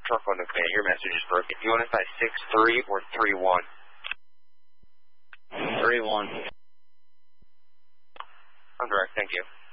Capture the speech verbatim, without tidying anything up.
truck on the van. Your message is broken. Do you want to say six three or three one? three one. I'm direct, thank you.